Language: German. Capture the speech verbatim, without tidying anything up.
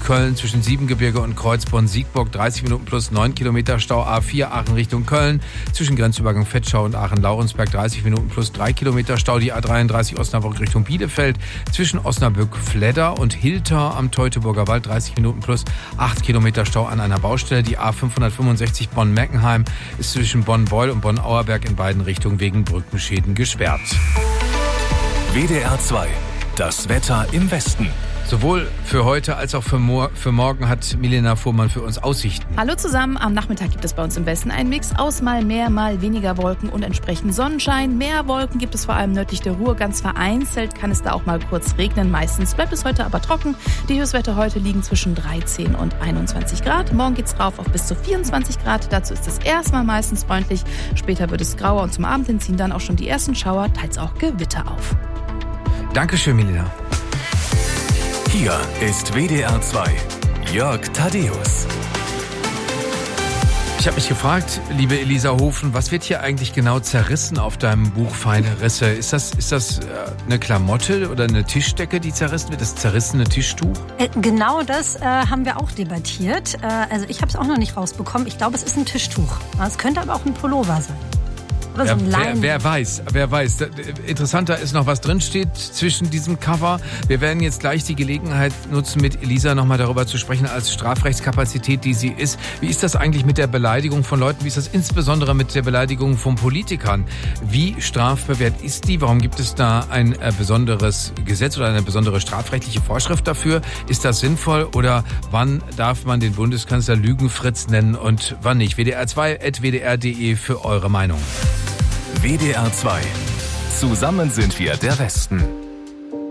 Köln zwischen Siebengebirge und Kreuz Bonn-Siegburg dreißig Minuten plus neun Kilometer Stau. A vier Aachen Richtung Köln zwischen Grenzübergang Vetschau und Aachen-Laurensberg dreißig Minuten plus drei Kilometer Stau. Die A dreiunddreißig Osnabrück Richtung Bielefeld zwischen Osnabrück-Fledder und Hilter am Teutoburger Wald dreißig Minuten plus acht Kilometer Stau an einer Baustelle. Die A fünfhundertfünfundsechzig Bonn-Meckenheim ist zwischen Bonn-Beul und Bonn-Auerberg in beiden Richtungen wegen Brückenschäden gesperrt. W D R zwei. Das Wetter im Westen. Sowohl für heute als auch für, mor- für morgen hat Milena Fuhrmann für uns Aussichten. Hallo zusammen, am Nachmittag gibt es bei uns im Westen einen Mix aus mal mehr, mal weniger Wolken und entsprechend Sonnenschein. Mehr Wolken gibt es vor allem nördlich der Ruhr, ganz vereinzelt kann es da auch mal kurz regnen. Meistens bleibt es heute aber trocken. Die Höchstwerte heute liegen zwischen dreizehn und einundzwanzig Grad. Morgen geht es rauf auf bis zu vierundzwanzig Grad. Dazu ist es erstmal meistens freundlich. Später wird es grauer und zum Abend hin ziehen dann auch schon die ersten Schauer, teils auch Gewitter auf. Dankeschön, Milena. Hier ist W D R zwei. Jörg Thaddeus. Ich habe mich gefragt, liebe Elisa Hofen, was wird hier eigentlich genau zerrissen auf deinem Buch Feine Risse? Ist das, ist das äh, eine Klamotte oder eine Tischdecke, die zerrissen wird? Das zerrissene Tischtuch? Äh, genau das äh, haben wir auch debattiert. Äh, also ich habe es auch noch nicht rausbekommen. Ich glaube, es ist ein Tischtuch. Es könnte aber auch ein Pullover sein. Oder so ein ja, Leinen. wer, wer weiß, wer weiß. Interessanter ist noch, was drinsteht zwischen diesem Cover. Wir werden jetzt gleich die Gelegenheit nutzen, mit Elisa nochmal darüber zu sprechen, als Strafrechtskapazität, die sie ist. Wie ist das eigentlich mit der Beleidigung von Leuten? Wie ist das insbesondere mit der Beleidigung von Politikern? Wie strafbewehrt ist die? Warum gibt es da ein äh, besonderes Gesetz oder eine besondere strafrechtliche Vorschrift dafür? Ist das sinnvoll oder wann darf man den Bundeskanzler Lügenfritz nennen und wann nicht? W D R zwei at w d r punkt d e für eure Meinung. W D R zwei. Zusammen sind wir der Westen.